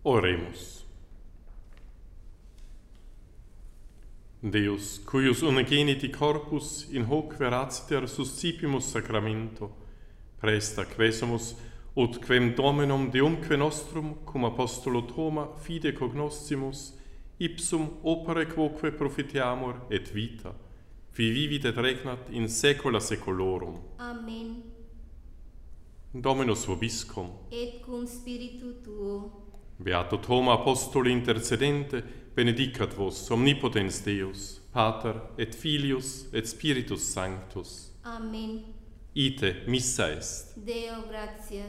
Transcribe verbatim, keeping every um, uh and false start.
Oremus. Deus, cuius unigeniti corpus in hoc veraciter suscipimus sacramento, presta quesumus, ut quem Dominum Deumque nostrum, cum apostolo Thoma, fide cognoscimus, ipsum opere quoque profitiamur et vita, vi vivit et regnat in saecula saeculorum. Amen. Dominus vobiscum. Et cum spiritu tuo. Beato Thoma apostoli intercedente, benedicat vos omnipotens Deus, Pater et Filius et Spiritus Sanctus. Amen. Ite missa est. Deo gratias.